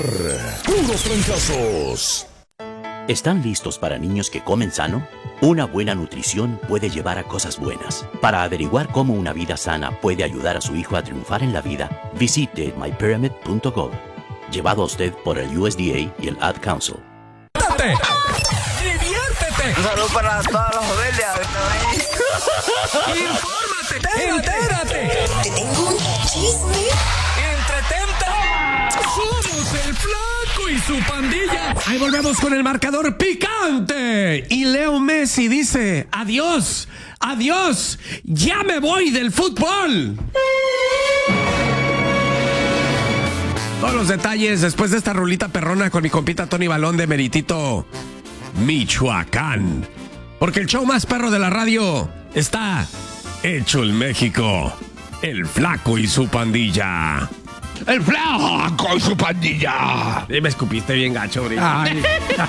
Puros trancazos. ¿Están listos para niños que comen sano? Una buena nutrición puede llevar a cosas buenas. Para averiguar cómo una vida sana puede ayudar a su hijo a triunfar en la vida, visite mypyramid.gov. Llevado a usted por el USDA y el Ad Council. ¡Diviértete! Un saludo para todas las familias. ¡Infórmate! ¡Entérate! Te tengo un chisme. ¡Entretente! ¡Somos el Flaco y su pandilla! Ahí volvemos con el marcador picante. Y Leo Messi dice: adiós, adiós, ya me voy del fútbol. Todos los detalles después de esta rulita perrona con mi compita Tony Balón de Meritito, Michoacán. Porque el show más perro de la radio está hecho en México. El Flaco y su pandilla. El Flaco y su pandilla. Me escupiste bien gacho, ahorita.